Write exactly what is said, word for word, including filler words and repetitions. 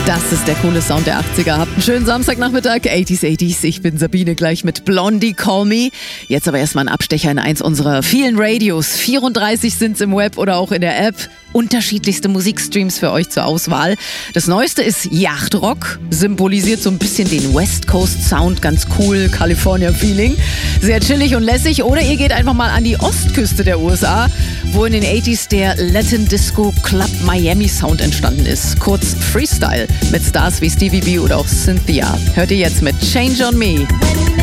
Das ist der coole Sound der achtziger. Habt einen schönen Samstagnachmittag. achtziger, achtziger. Ich bin Sabine, gleich mit Blondie, Call Me. Jetzt aber erstmal ein Abstecher in eins unserer vielen Radios. vierunddreißig sind's im Web oder auch in der App. Unterschiedlichste Musikstreams für euch zur Auswahl. Das Neueste ist Yachtrock. Symbolisiert so ein bisschen den West Coast Sound. Ganz cool, California Feeling. Sehr chillig und lässig. Oder ihr geht einfach mal an die Ostküste der U S A, wo in den achtziger der Latin Disco Club Miami Sound entstanden ist. Kurz Freestyle mit Stars wie Stevie B oder auch Cynthia. Hört ihr jetzt mit Change on Me.